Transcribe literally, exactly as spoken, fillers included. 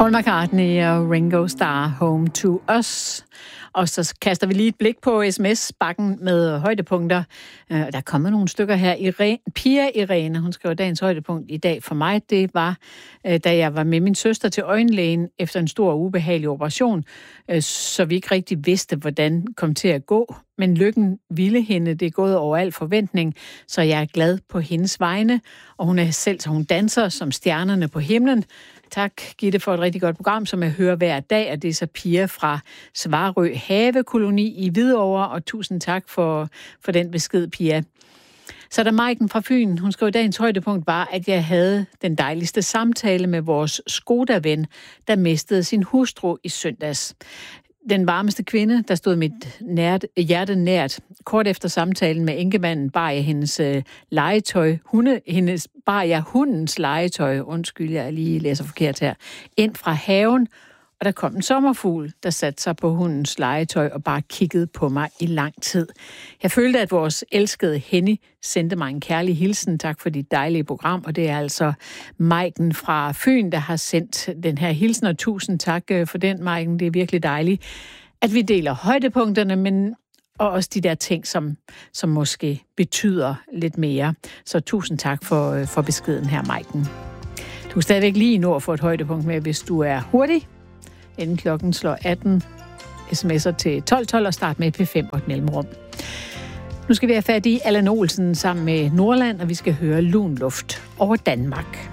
Paul McCartney og Ringo Starr, Home to Us. Og så kaster vi lige et blik på sms-bakken med højdepunkter. Der er kommet nogle stykker her. Irene, Pia Irene, hun skrev dagens højdepunkt i dag for mig. Det var, da jeg var med min søster til øjenlægen efter en stor ubehagelig operation, så vi ikke rigtig vidste, hvordan det kom til at gå. Men lykken ville hende, det er gået over al forventning, så jeg er glad på hendes vegne. Og hun er selv, så hun danser som stjernerne på himlen. Tak, Gitte, for et rigtig godt program, som jeg hører hver dag, og det er så Pia fra Svarø Havekoloni i Hvidovre, og tusind tak for, for den besked, Pia. Så er der Maiken fra Fyn. Hun skrev, dagens højdepunkt var, at jeg havde den dejligste samtale med vores Skoda-ven, der mistede sin hustru i søndags. Den varmeste kvinde, der stod mit nært, hjerte nært. Kort efter samtalen med enkemanden bar jeg hendes øh, legetøj, hunde, hendes, bar jeg hundens legetøj, undskyld, jeg lige læser forkert her, ind fra haven, og der kom en sommerfugl, der satte sig på hundens legetøj og bare kiggede på mig i lang tid. Jeg følte, at vores elskede Henny sendte mig en kærlig hilsen. Tak for dit dejlige program, og det er altså Maiken fra Fyn, der har sendt den her hilsen, og tusind tak for den, Maiken. Det er virkelig dejligt, at vi deler højdepunkterne, men og også de der ting, som, som måske betyder lidt mere. Så tusind tak for, for beskeden her, Maiken. Du er stadigvæk lige nå at få et højdepunkt med, hvis du er hurtig. Inden klokken slår atten, sms'er til tolv tolv og start med P fem og et mellemrum. Nu skal vi have fat i Allan Olsen sammen med Nordland, og vi skal høre Lun Luft over Danmark.